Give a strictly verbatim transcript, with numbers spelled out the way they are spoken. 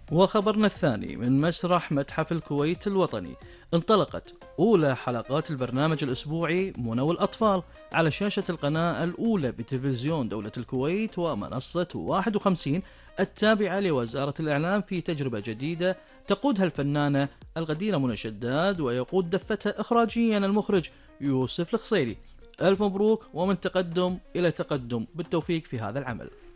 وخبرنا الثاني من مسرح متحف الكويت الوطني، انطلقت أولى حلقات البرنامج الأسبوعي منو الأطفال على شاشة القناة الأولى بتلفزيون دولة الكويت ومنصة واحد وخمسين التابعة لوزارة الإعلام، في تجربة جديدة تقودها الفنانة القديرة منى شداد، ويقود دفتها إخراجيا المخرج يوسف الخصيري. ألف مبروك ومن تقدم إلى تقدم، بالتوفيق في هذا العمل.